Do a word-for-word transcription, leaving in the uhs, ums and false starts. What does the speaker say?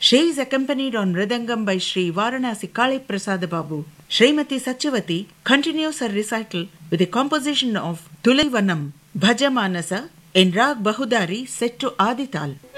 She is accompanied on Mridangam by Sri Varanasi Kali Prasad Babu. Srimati Satyavati continues her recital with a composition of Tulaivanam Bhajamanasa in Rag Bahudari set to Adital.